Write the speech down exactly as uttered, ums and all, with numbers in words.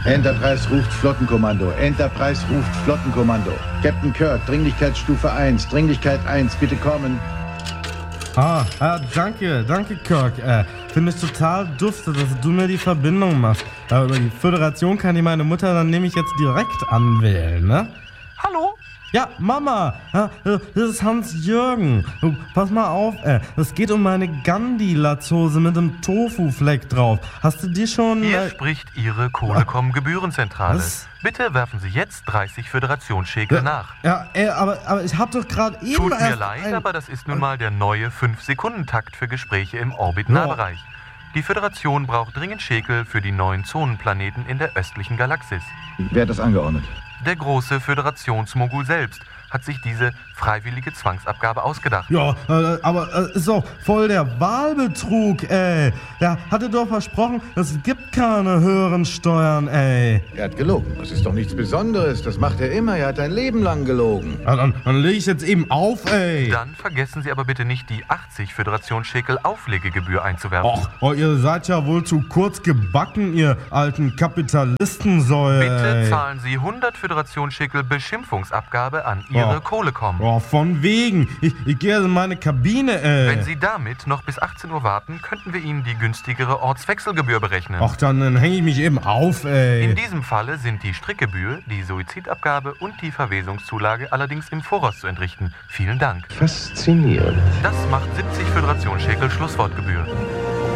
Enterprise ruft Flottenkommando. Enterprise ruft Flottenkommando. Captain Kirk, Dringlichkeitsstufe eins. Dringlichkeit eins, bitte kommen. Ah, äh, danke, danke Kirk. Äh, finde ich total dufte, dass du mir die Verbindung machst. Äh, über die Föderation kann ich meine Mutter dann nämlich jetzt direkt anwählen, ne? Hallo? Ja, Mama, ja, das ist Hans-Jürgen. Du, pass mal auf, ey. Es geht um meine Gandhi-Latzhose mit dem Tofu-Fleck drauf. Hast du die schon... Hier äh, spricht Ihre Kohlekom-Gebührenzentrale. Was? Bitte werfen Sie jetzt dreißig Föderationsschekel ja, nach. Ja, ey, aber, aber ich hab doch gerade eben Tut mir erst leid, ein- aber das ist nun mal der neue fünf Sekunden Takt für Gespräche im Orbit-Nahbereich. Die Föderation braucht dringend Schekel für die neuen Zonenplaneten in der östlichen Galaxis. Wer hat das angeordnet? Der große Föderationsmogul selbst hat sich diese freiwillige Zwangsabgabe ausgedacht. Ja, äh, aber äh, ist doch voll der Wahlbetrug, ey. Der hatte doch versprochen, es gibt keine höheren Steuern, ey. Er hat gelogen. Das ist doch nichts Besonderes. Das macht er immer. Er hat ein Leben lang gelogen. Ja, dann, dann lege ich jetzt eben auf, ey. Dann vergessen Sie aber bitte nicht, die achtzig Föderationsschekel Auflegegebühr einzuwerfen. Och, oh, ihr seid ja wohl zu kurz gebacken, ihr alten Kapitalistensäue. Bitte ey. zahlen Sie hundert Föderationsschekel Beschimpfungsabgabe an Ihre Oh. Kohlekom. Oh, von wegen. Ich, ich gehe in meine Kabine, ey. Wenn Sie damit noch bis achtzehn Uhr warten, könnten wir Ihnen die günstigere Ortswechselgebühr berechnen. Ach, dann, dann hänge ich mich eben auf, ey. In diesem Falle sind die Strickgebühr, die Suizidabgabe und die Verwesungszulage allerdings im Voraus zu entrichten. Vielen Dank. Faszinierend. Das macht siebzig Föderationsschekel Schlusswortgebühr.